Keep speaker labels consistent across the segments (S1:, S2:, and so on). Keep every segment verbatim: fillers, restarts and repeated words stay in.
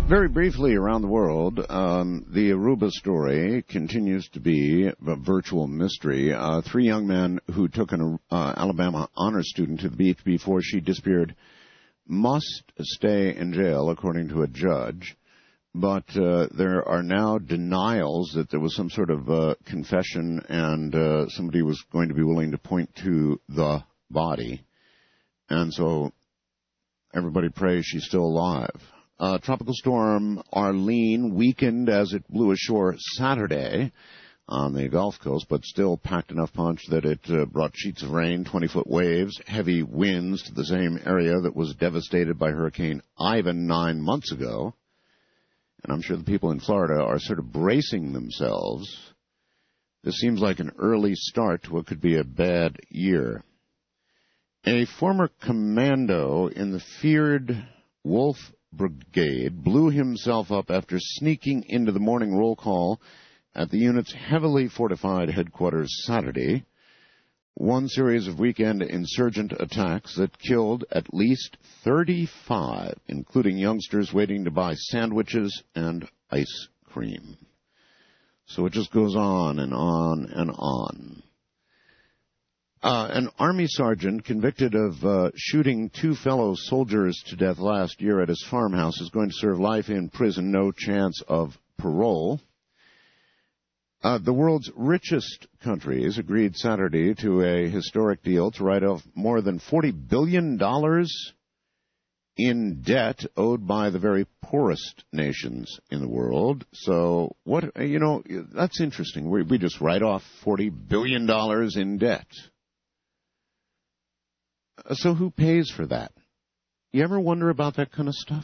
S1: Very briefly around the world, um, the Aruba story continues to be a virtual mystery. Uh, three young men who took an uh, Alabama honor student to the beach before she disappeared must stay in jail, according to a judge. But uh, there are now denials that there was some sort of uh, confession and uh, somebody was going to be willing to point to the body. And so everybody prays she's still alive. Uh, tropical storm Arlene weakened as it blew ashore Saturday on the Gulf Coast, but still packed enough punch that it uh, brought sheets of rain, twenty-foot waves, heavy winds to the same area that was devastated by Hurricane Ivan nine months ago. And I'm sure the people in Florida are sort of bracing themselves. This seems like an early start to what could be a bad year. A former commando in the feared Wolf Brigade blew himself up after sneaking into the morning roll call at the unit's heavily fortified headquarters Saturday. One series of weekend insurgent attacks that killed at least thirty-five, including youngsters waiting to buy sandwiches and ice cream. So it just goes on and on and on. Uh, an Army sergeant convicted of uh, shooting two fellow soldiers to death last year at his farmhouse is going to serve life in prison, no chance of parole. Uh, the world's richest countries agreed Saturday to a historic deal to write off more than forty billion dollars in debt owed by the very poorest nations in the world. So, what, you know, that's interesting. We, we just write off forty billion dollars in debt. So who pays for that? You ever wonder about that kind of stuff?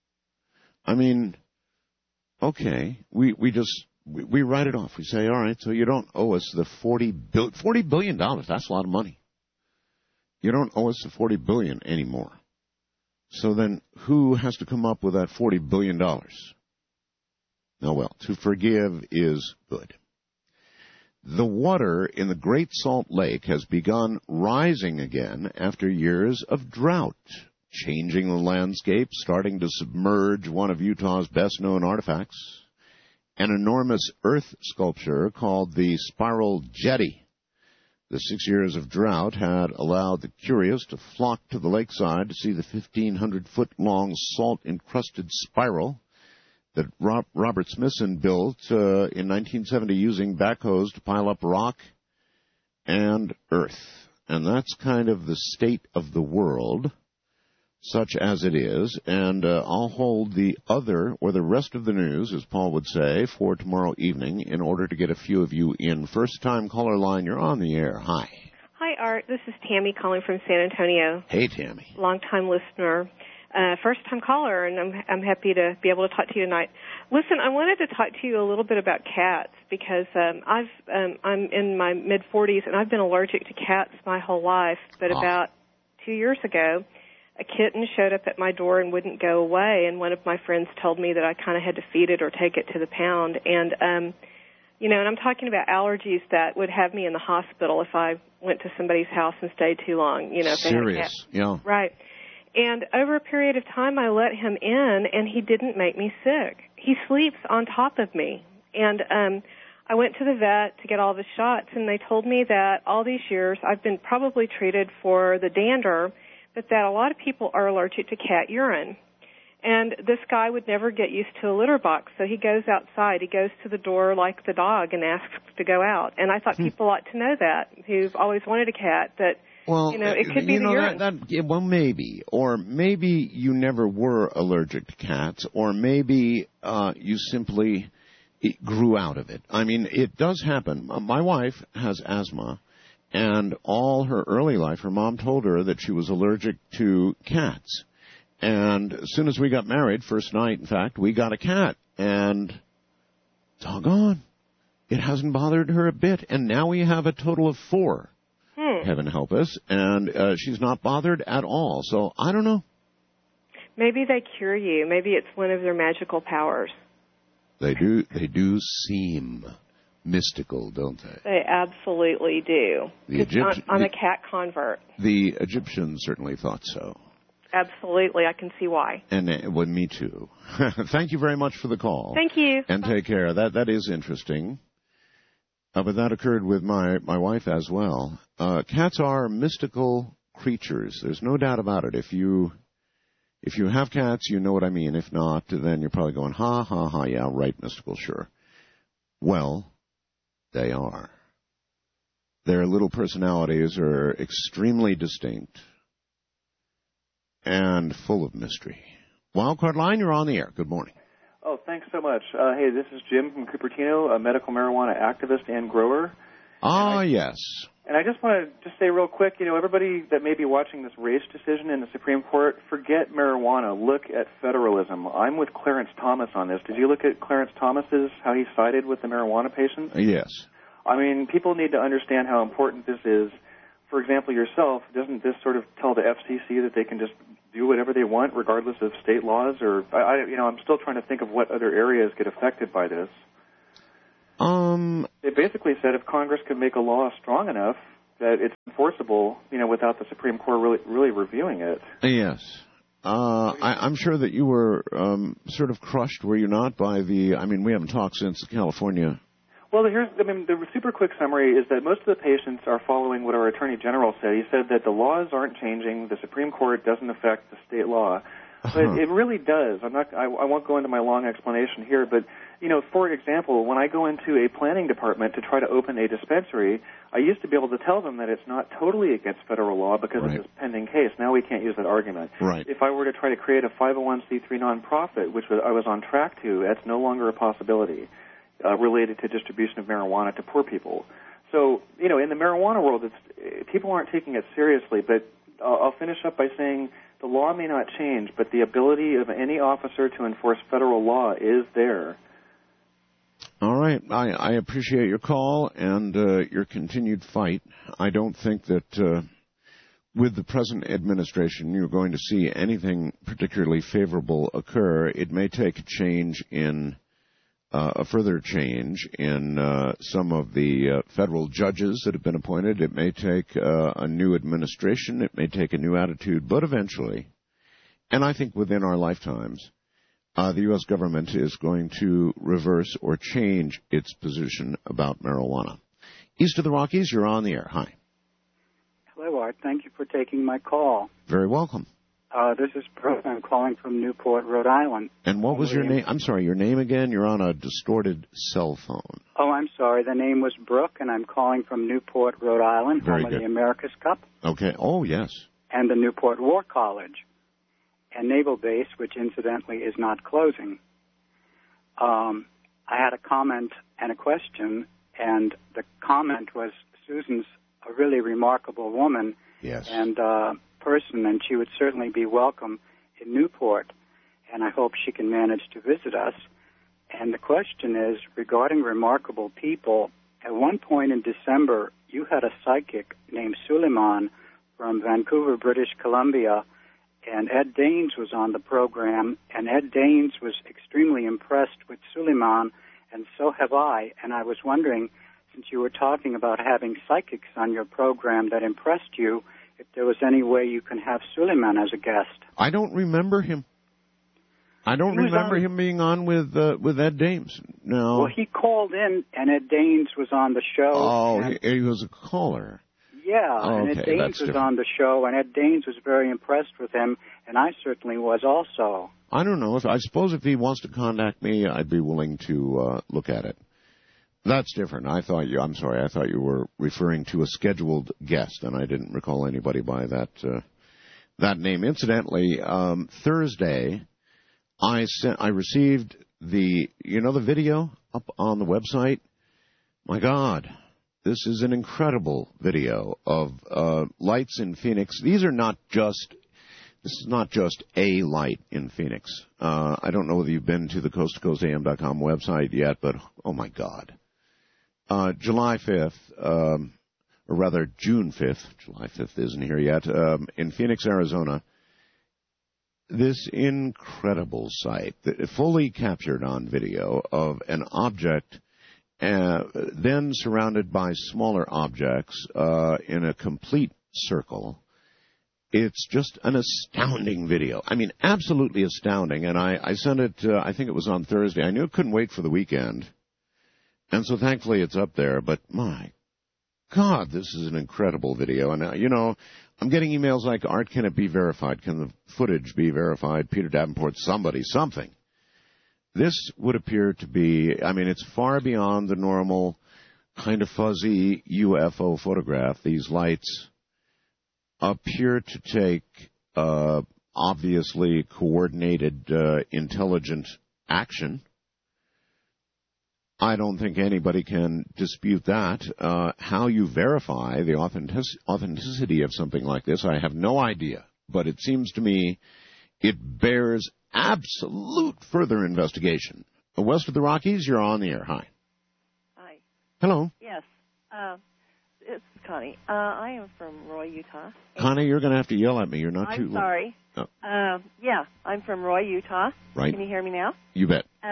S1: I mean, okay, we, we just, we, we write it off. We say, all right, so you don't owe us the forty billion dollars. That's a lot of money. You don't owe us the forty billion dollars anymore. So then who has to come up with that forty billion dollars? Oh, well, to forgive is good. The water in the Great Salt Lake has begun rising again after years of drought, changing the landscape, starting to submerge one of Utah's best-known artifacts, an enormous earth sculpture called the Spiral Jetty. The six years of drought had allowed the curious to flock to the lakeside to see the fifteen hundred foot long salt-encrusted spiral that Rob, Robert Smithson built uh, in nineteen seventy using backhoes to pile up rock and earth. And that's kind of the state of the world, such as it is. And uh, I'll hold the other, or the rest of the news, as Paul would say, for tomorrow evening in order to get a few of you in. First-time caller line, you're on the air. Hi.
S2: Hi, Art. This is Tammy calling from San Antonio.
S1: Hey, Tammy.
S2: Long-time listener. Uh, first-time caller, and I'm, I'm happy to be able to talk to you tonight. Listen, I wanted to talk to you a little bit about cats because um, I've um, I'm in my mid forties and I've been allergic to cats my whole life. But oh. about two years ago, a kitten showed up at my door and wouldn't go away, and one of my friends told me that I kind of had to feed it or take it to the pound. And um, you know, and I'm talking about allergies that would have me in the hospital if I went to somebody's house and stayed too long. You know, if
S1: serious,
S2: they had a cat.
S1: Yeah,
S2: right. And over a period of time, I let him in, and he didn't make me sick. He sleeps on top of me. And um, I went to the vet to get all the shots, and they told me that all these years I've been probably treated for the dander, but that a lot of people are allergic to cat urine. And this guy would never get used to a litter box, so he goes outside. He goes to the door like the dog and asks to go out. And I thought hmm. people ought to know that, who've always wanted a cat, that
S1: Well,
S2: you know, it could be
S1: you
S2: the
S1: know,
S2: urine.
S1: That, that, well, maybe. Or maybe you never were allergic to cats, or maybe uh, you simply grew out of it. I mean, it does happen. My wife has asthma, and all her early life, her mom told her that she was allergic to cats. And as soon as we got married, first night, in fact, we got a cat. And doggone, it hasn't bothered her a bit. And now we have a total of four. Hmm. Heaven help us. And uh, she's not bothered at all. So I don't know.
S2: Maybe they cure you. Maybe it's one of their magical powers.
S1: They do. They do seem mystical, don't they?
S2: They absolutely do.
S1: The Egypt-
S2: I'm, I'm
S1: the,
S2: a cat convert.
S1: The Egyptians certainly thought so.
S2: Absolutely. I can see why.
S1: And uh, well, me too. Thank you very much for the call.
S2: Thank you.
S1: And
S2: Bye.
S1: take care. That That is interesting. Uh, but that occurred with my, my wife as well. Uh, cats are mystical creatures. There's no doubt about it. If you if you have cats, you know what I mean. If not, then you're probably going, ha, ha, ha, yeah, right, mystical, sure. Well, they are. Their little personalities are extremely distinct and full of mystery. Wildcard Line, you're on the air. Good morning.
S3: Oh, thanks so much. Uh, hey, this is Jim from Cupertino, a medical marijuana activist and grower.
S1: Ah,
S3: and I,
S1: yes.
S3: And I just want to just say real quick, you know, everybody that may be watching this race decision in the Supreme Court, forget marijuana. Look at federalism. I'm with Clarence Thomas on this. Did you look at Clarence Thomas's, how he sided with the marijuana patients?
S1: Yes.
S3: I mean, people need to understand how important this is. For example, yourself, doesn't this sort of tell the F C C that they can just do whatever they want regardless of state laws? Or, I, I, you know, I'm still trying to think of what other areas get affected by this.
S1: Um.
S3: They basically said if Congress could make a law strong enough that it's enforceable, you know, without the Supreme Court really, really reviewing it.
S1: Yes. Uh, I, I'm sure that you were um, sort of crushed, were you not, by the, I mean, we haven't talked since California.
S3: Well, here's, I mean, the super quick summary is that most of the patients are following what our Attorney General said. He said that the laws aren't changing, the Supreme Court doesn't affect the state law. But uh-huh. it really does. I'm not, I, I won't go into my long explanation here, but, you know, for example, when I go into a planning department to try to open a dispensary, I used to be able to tell them that it's not totally against federal law because
S1: right.
S3: of this pending case. Now we can't use that argument.
S1: Right.
S3: If I were to try to create a five oh one c three nonprofit, which was, I was on track to, that's no longer a possibility uh, related to distribution of marijuana to poor people. So, you know, in the marijuana world, it's, people aren't taking it seriously, but uh, I'll finish up by saying the law may not change, but the ability of any officer to enforce federal law is there.
S1: All right. I, I appreciate your call and uh, your continued fight. I don't think that uh, with the present administration you're going to see anything particularly favorable occur. It may take a change in uh, a further change in uh, some of the uh, federal judges that have been appointed. It may take uh, a new administration. It may take a new attitude. But eventually, and I think within our lifetimes, uh, the U S government is going to reverse or change its position about marijuana. East of the Rockies, you're on the air. Hi.
S4: Hello, Art. Thank you for taking my call.
S1: Very welcome.
S4: Uh, this is Brooke. I'm calling from Newport, Rhode Island.
S1: And what was your name? I'm sorry, your name again? You're on a distorted cell phone.
S4: Oh, I'm sorry. The name was Brooke, and I'm calling from Newport, Rhode Island,
S1: Very
S4: home
S1: good.
S4: of the America's Cup.
S1: Okay. Oh, yes.
S4: And the Newport War College and Naval Base, which incidentally is not closing. Um, I had a comment and a question, and the comment was Susan's a really remarkable woman.
S1: Yes.
S4: And uh, person, and she would certainly be welcome in Newport, and I hope she can manage to visit us. And the question is, regarding remarkable people, at one point in December, you had a psychic named Suleiman from Vancouver, British Columbia, and Ed Daines was on the program, and Ed Daines was extremely impressed with Suleiman, and so have I, and I was wondering, since you were talking about having psychics on your program that impressed you, if there was any way you can have Suleiman as a guest.
S1: I don't remember him. I don't remember on, him being on with uh, with Ed Daines. No.
S4: Well, he called in, and Ed Daines was on the show.
S1: Oh, he, he was a caller.
S4: Yeah,
S1: oh,
S4: and
S1: okay,
S4: Ed Daines was
S1: different.
S4: on the show, and Ed Daines was very impressed with him, and I certainly was also.
S1: I don't know. If I suppose if he wants to contact me, I'd be willing to uh, look at it. That's different. I thought you, I'm sorry, I thought you were referring to a scheduled guest, and I didn't recall anybody by that uh, that name. Incidentally, um, Thursday, I sent, I received the, you know the video up on the website? My God, this is an incredible video of uh, lights in Phoenix. These are not just, this is not just a light in Phoenix. Uh, I don't know whether you've been to the coast to coast A M dot com website yet, but oh my God. Uh, July fifth, um, or rather June fifth, July fifth isn't here yet, um, in Phoenix, Arizona, this incredible sight, fully captured on video, of an object uh, then surrounded by smaller objects uh, in a complete circle. It's just an astounding video. I mean, absolutely astounding. And I, I sent it, uh, I think it was on Thursday. I knew it couldn't wait for the weekend. And so thankfully it's up there. But my God, this is an incredible video. And, uh, you know, I'm getting emails like, Art, can it be verified? Can the footage be verified? Peter Davenport, somebody, something. This would appear to be, I mean, it's far beyond the normal kind of fuzzy U F O photograph. These lights appear to take uh, obviously coordinated, uh, intelligent action. I don't think anybody can dispute that. Uh, how you verify the authentic- authenticity of something like this, I have no idea. But it seems to me it bears absolute further investigation. West of the Rockies, you're on the air. Hi.
S5: Hi.
S1: Hello.
S5: Yes. Uh, it's Connie. Uh, I am from Roy, Utah.
S1: Connie, you're going to have to yell at me. You're not
S5: I'm
S1: too...
S5: I'm sorry.
S1: Oh.
S5: Uh, yeah, I'm from Roy, Utah.
S1: Right.
S5: Can you hear me now?
S1: You bet.
S5: Uh,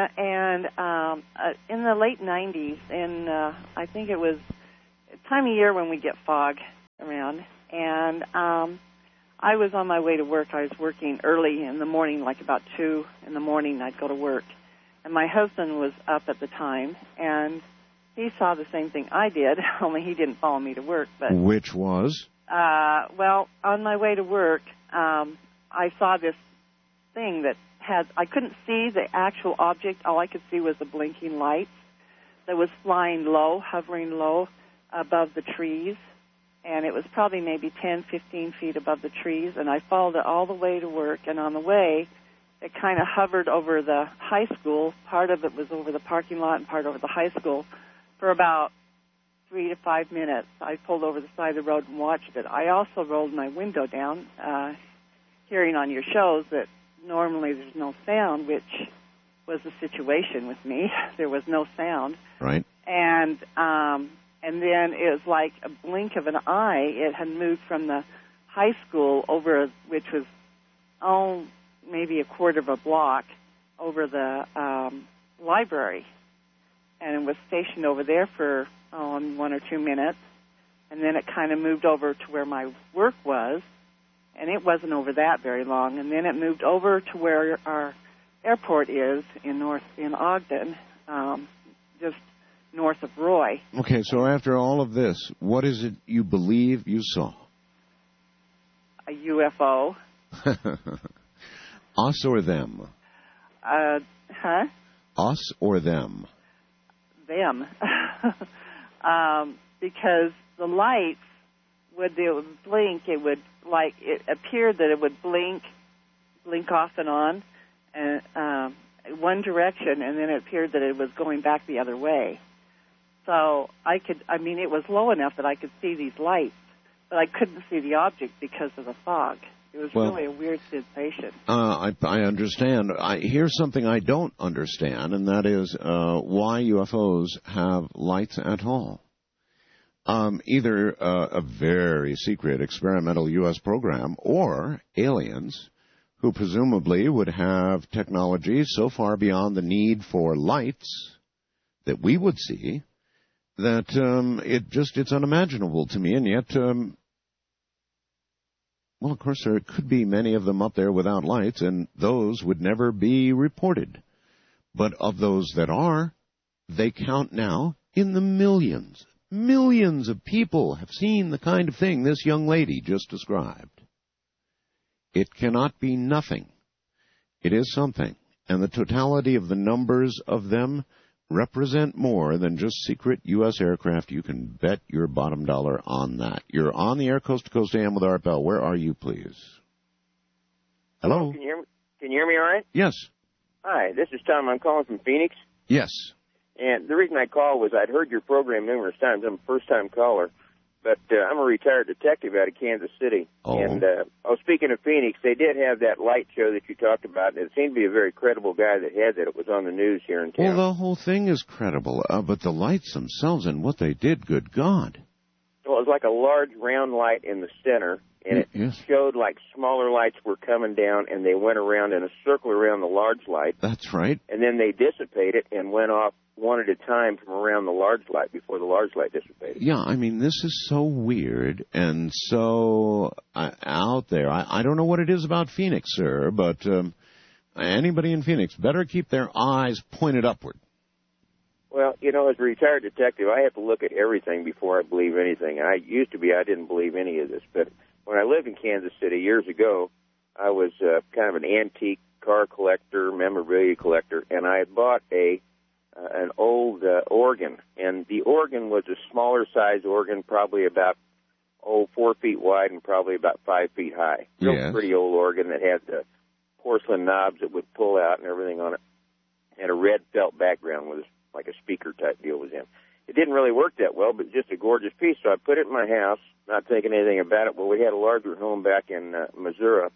S5: and um, uh, in the late nineties, and uh, I think it was a time of year when we get fog around, and um, I was on my way to work. I was working early in the morning, like about two in the morning, I'd go to work. And my husband was up at the time, and he saw the same thing I did, only he didn't follow me to work. But
S1: Which was?
S5: Uh, well, on my way to work, um, I saw this thing that had, I couldn't see the actual object. All I could see was the blinking lights that was flying low, hovering low above the trees. And it was probably maybe ten, fifteen feet above the trees. And I followed it all the way to work. And on the way, it kind of hovered over the high school. Part of it was over the parking lot and part over the high school for about three to five minutes. I pulled over the side of the road and watched it. I also rolled my window down, uh, hearing on your shows that normally there's no sound, which was the situation with me. There was no sound.
S1: Right.
S5: And um, and then it was like a blink of an eye. It had moved from the high school over, which was, oh, maybe a quarter of a block, over the um, library. And it was stationed over there for oh, one or two minutes. And then it kind of moved over to where my work was. And it wasn't over that very long. And then it moved over to where our airport is in North in Ogden, um, just north of Roy.
S1: Okay, so after all of this, what is it you believe you saw?
S5: A U F O.
S1: Us or them?
S5: Uh, huh?
S1: Us or them?
S5: Them. um, because the lights, would it would blink, it would, like, it appeared that it would blink, blink off and on, and um, one direction, and then it appeared that it was going back the other way. So I could, I mean, it was low enough that I could see these lights, but I couldn't see the object because of the fog. It was
S1: well,
S5: really a weird sensation.
S1: Uh, I, I understand. I, here's something I don't understand, and that is uh, why U F Os have lights at all. Um, either uh, a very secret experimental U S program or aliens who presumably would have technology so far beyond the need for lights that we would see that um, it just, it's unimaginable to me, and yet, um, well, of course, there could be many of them up there without lights, and those would never be reported. But of those that are, they count now in the millions. Millions of people have seen the kind of thing this young lady just described. It cannot be nothing. It is something, and the totality of the numbers of them represent more than just secret U S aircraft. You can bet your bottom dollar on that. You're on the air, Coast to Coast A M with Art Bell. Where are you, please? Hello?
S6: Can you hear me, can you hear me all right?
S1: Yes.
S6: Hi, this is Tom. I'm calling from Phoenix.
S1: Yes.
S6: And the reason I called was I'd heard your program numerous times. I'm a first-time caller. But uh, I'm a retired detective out of Kansas City.
S1: Oh.
S6: And uh, oh, speaking of Phoenix, they did have that light show that you talked about, and it seemed to be a very credible guy that had that. It was on the news here in town.
S1: Well, the whole thing is credible, uh, but the lights themselves and what they did, good God.
S6: Well, it was like a large round light in the center, and it
S1: yes.
S6: showed like smaller lights were coming down, and they went around in a circle around the large light.
S1: That's right.
S6: And then they dissipated and went off one at a time from around the large light before the large light dissipated.
S1: Yeah, I mean, this is so weird and so uh, out there. I, I don't know what it is about Phoenix, sir, but um, anybody in Phoenix better keep their eyes pointed upward.
S6: Well, you know, as a retired detective, I have to look at everything before I believe anything. I used to be, I didn't believe any of this. But when I lived in Kansas City years ago, I was uh, kind of an antique car collector, memorabilia collector, and I had bought a uh, an old uh, organ. And the organ was a smaller size organ, probably about, oh, four feet wide and probably about five feet high. Real
S1: Yes.
S6: pretty old organ that had the porcelain knobs that would pull out and everything on it. And a red felt background with like a speaker type deal was in. It didn't really work that well, but just a gorgeous piece. So I put it in my house, not thinking anything about it. Well, we had a larger home back in uh, Missouri,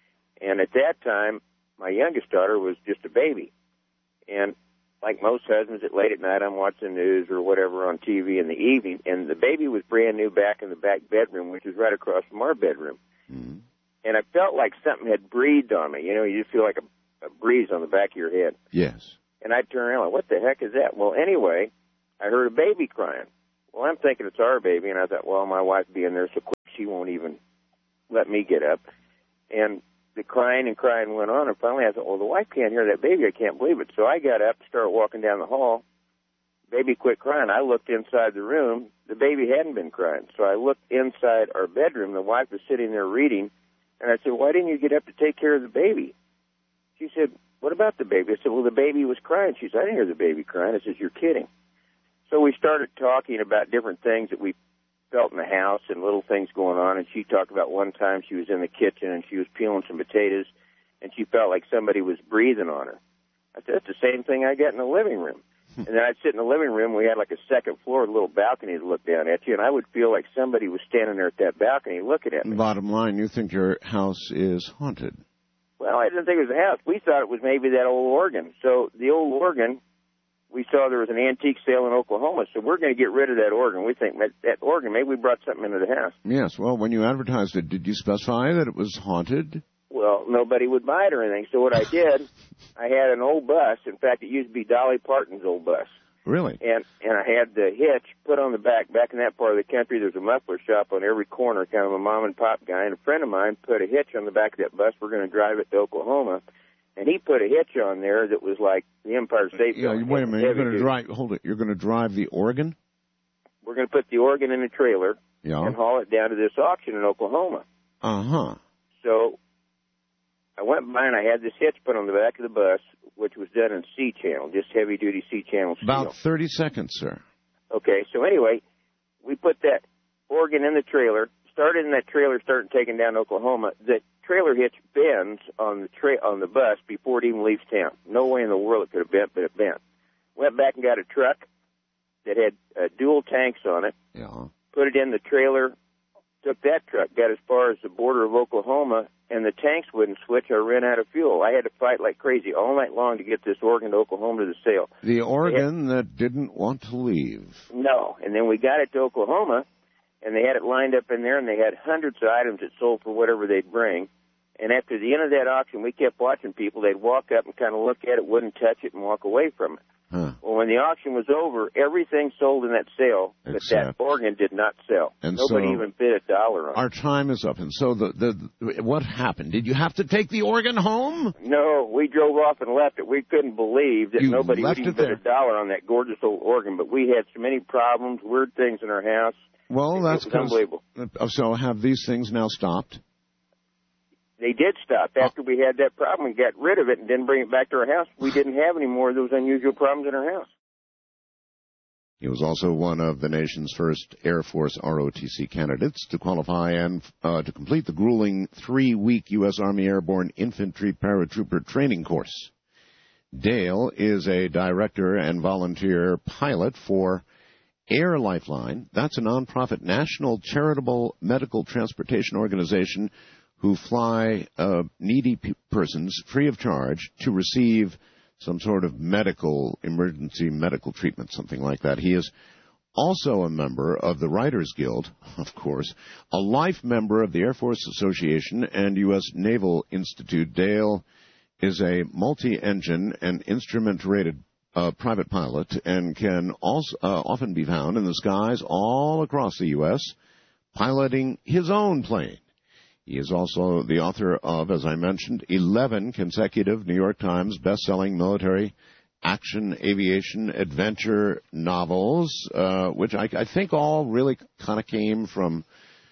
S6: and at that time, my youngest daughter was just a baby. And like most husbands, at late at night, I'm watching the news or whatever on T V in the evening, and the baby was brand new back in the back bedroom, which was right across from our bedroom.
S1: Mm-hmm.
S6: And I felt like something had breathed on me. You know, you just feel like a, a breeze on the back of your head.
S1: Yes.
S6: And I turned around, like, what the heck is that? Well, anyway, I heard a baby crying. Well, I'm thinking it's our baby, and I thought, well, my wife being there so quick, she won't even let me get up. And the crying and crying went on, and finally I thought, well, the wife can't hear that baby. I can't believe it. So I got up, started walking down the hall. Baby quit crying. I looked inside the room. The baby hadn't been crying. So I looked inside our bedroom. The wife was sitting there reading, and I said, why didn't you get up to take care of the baby? She said, what about the baby? I said, well, the baby was crying. She said, I didn't hear the baby crying. I said, you're kidding. So we started talking about different things that we felt in the house and little things going on, and she talked about one time she was in the kitchen and she was peeling some potatoes, and she felt like somebody was breathing on her. I said, that's the same thing I got in the living room. And then I'd sit in the living room. We had like a second floor, a little balcony to look down at you, and I would feel like somebody was standing there at that balcony looking at me.
S1: Bottom line, you think your house is haunted.
S6: Well, I didn't think it was a house. We thought it was maybe that old organ. So the old organ, we saw there was an antique sale in Oklahoma, so we're going to get rid of that organ. We think that, that organ, maybe we brought something into the house.
S1: Yes, well, when you advertised it, did you specify that it was haunted?
S6: Well, nobody would buy it or anything. So what I did, I had an old bus. In fact, it used to be Dolly Parton's old bus.
S1: Really?
S6: And and I had the hitch put on the back. Back in that part of the country, there's a muffler shop on every corner, kind of a mom-and-pop guy. And a friend of mine put a hitch on the back of that bus. We're going to drive it to Oklahoma. And he put a hitch on there that was like the Empire State Building.
S1: Yeah, wait a minute. You're going to drive, hold it. You're going to drive the organ?
S6: We're going to put the organ in a trailer
S1: yeah.
S6: and haul it down to this auction in Oklahoma.
S1: Uh-huh.
S6: So I went by and I had this hitch put on the back of the bus, which was done in C-channel, just heavy-duty C-channel steel.
S1: About thirty seconds, sir.
S6: Okay, so anyway, we put that organ in the trailer, started in that trailer, started taking down to Oklahoma. The trailer hitch bends on the tra- on the bus before it even leaves town. No way in the world it could have bent, but it bent. Went back and got a truck that had uh, dual tanks on it,
S1: yeah.
S6: put it in the trailer, took that truck, got as far as the border of Oklahoma, and the tanks wouldn't switch. I ran out of fuel. I had to fight like crazy all night long to get this organ to Oklahoma to the sale.
S1: The organ had, that didn't want to leave.
S6: No, and then we got it to Oklahoma, and they had it lined up in there, and they had hundreds of items that sold for whatever they'd bring. And after the end of that auction, we kept watching people. They'd walk up and kind of look at it, wouldn't touch it, and walk away from it.
S1: Huh.
S6: Well, when the auction was over, everything sold in that sale, but
S1: Except,
S6: that organ did not sell.
S1: And
S6: Nobody
S1: so
S6: even bid a dollar on it.
S1: Our time is up. And so the, the what happened? Did you have to take the organ home?
S6: No, we drove off and left it. We couldn't believe that
S1: you
S6: nobody would
S1: left
S6: even
S1: it
S6: bid
S1: there.
S6: a dollar on that gorgeous old organ, but we had so many problems, weird things in our house.
S1: Well,
S6: it,
S1: that's
S6: it was unbelievable.
S1: So have these things now stopped?
S6: They did stop. After we had that problem and got rid of it and didn't bring it back to our house, we didn't have any more of those unusual problems in our house.
S1: He was also one of the nation's first Air Force R O T C candidates to qualify and uh, to complete the grueling three-week U S. Army Airborne Infantry Paratrooper training course. Dale is a director and volunteer pilot for Air Lifeline. That's a nonprofit national charitable medical transportation organization who fly uh, needy pe- persons free of charge to receive some sort of medical, emergency medical treatment, something like that. He is also a member of the Writers Guild, of course, a life member of the Air Force Association and U S Naval Institute. Dale is a multi-engine and instrument-rated uh, private pilot and can also uh, often be found in the skies all across the U S, piloting his own plane. He is also the author of, as I mentioned, eleven consecutive New York Times best-selling military action, aviation, adventure novels, uh, which I, I think all really kind of came from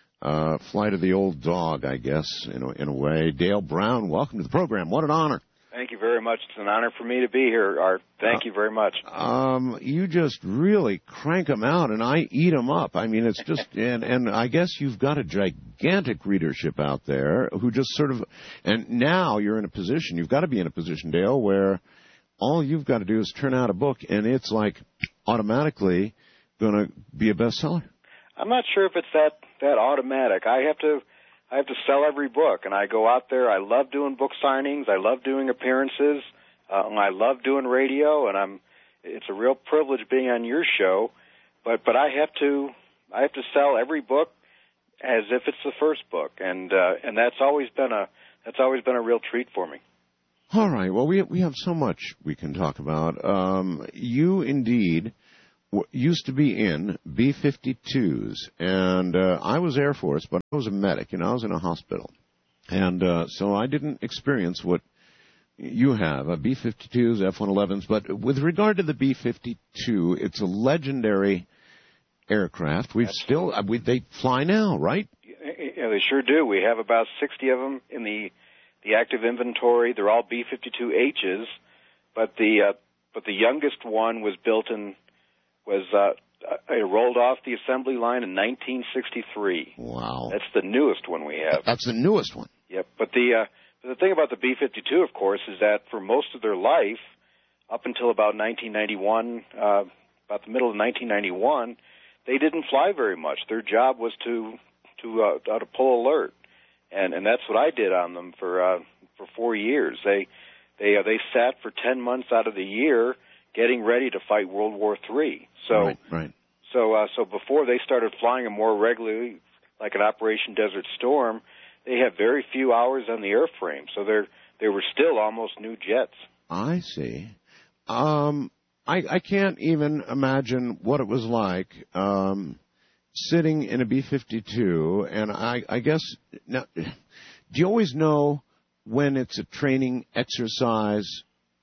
S1: uh, Flight of the Old Dog, I guess, in a, in a way. Dale Brown, welcome to the program. What an honor.
S7: Thank you very much. It's an honor for me to be here, Art. Thank uh, you very much.
S1: Um, you just really crank them out, and I eat them up. I mean, it's just, and, and I guess you've got a gigantic readership out there who just sort of, and now you're in a position, you've got to be in a position, Dale, where all you've got to do is turn out a book, and it's like automatically going to be a bestseller.
S7: I'm not sure if it's that, that automatic. I have to... I have to sell every book, and I go out there. I love doing book signings. I love doing appearances. Uh, and I love doing radio, and I'm. It's a real privilege being on your show, but but I have to I have to sell every book as if it's the first book, and uh, and that's always been a that's always been a real treat for me.
S1: All right. Well, we we have so much we can talk about. Um, you indeed used to be in B fifty-twos, and uh, I was Air Force, but I was a medic, and I was in a hospital. And uh, so I didn't experience what you have, uh, B fifty-twos, F one elevens. But with regard to the B fifty-two, it's a legendary aircraft. We've That's still, uh, we, they fly now, right?
S7: Yeah, they sure do. We have about sixty of them in the the active inventory. They're all B fifty-two H's, but the uh, but the youngest one was built in was uh, it rolled off the assembly line in nineteen sixty-three.
S1: Wow.
S7: That's the newest one we have.
S1: That's the newest one.
S7: Yep. But the uh, but the thing about the B fifty-two, of course, is that for most of their life, up until about nineteen ninety-one, uh, about the middle of nineteen ninety-one, they didn't fly very much. Their job was to to uh, to pull alert, and and that's what I did on them for uh, for four years. They they uh, they sat for ten months out of the year getting ready to fight World War Three. So,
S1: right, right.
S7: so, uh, so before they started flying them more regularly, like at Operation Desert Storm, they had very few hours on the airframe. So they're they were still almost new jets.
S1: I see. Um, I I can't even imagine what it was like um, sitting in a B fifty-two, and I I guess now, do you always know when it's a training exercise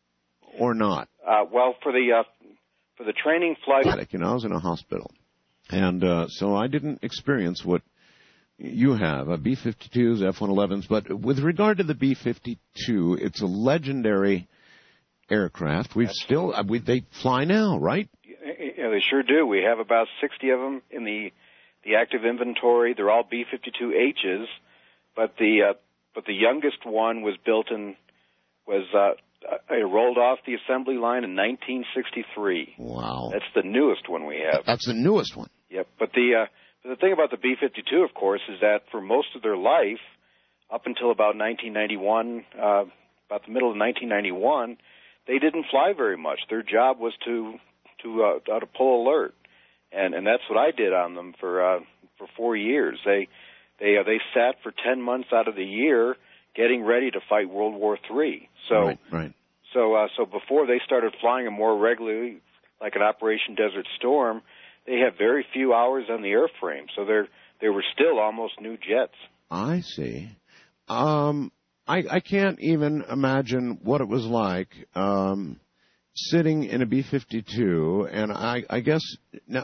S1: or not?
S7: Uh, well, for the uh, for the training flight,
S1: you know, I was in a hospital, and uh, so I didn't experience what you have, uh, B fifty-twos, F one elevens. But with regard to the B fifty-two, it's a legendary aircraft. We've That's still uh, we, they fly now, right?
S7: Yeah, they sure do. We have about sixty of them in the the active inventory. They're all B fifty-two H's, but the uh, but the youngest one was built in was. Uh, It rolled off the assembly line in nineteen sixty-three.
S1: Wow.
S7: That's the newest one we have.
S1: That's the newest one.
S7: Yep. But the uh, but the thing about the B fifty-two, of course, is that for most of their life, up until about nineteen ninety-one, uh, about the middle of nineteen ninety-one, they didn't fly very much. Their job was to to uh, to pull alert, and and that's what I did on them for uh, for four years. They they uh, they sat for ten months out of the year getting ready to fight World War Three. So,
S1: right, right.
S7: so, uh, so before they started flying them more regularly, like at Operation Desert Storm, they had very few hours on the airframe. So they're they were still almost new jets.
S1: I see. Um, I I can't even imagine what it was like um, sitting in a B fifty-two, and I I guess now,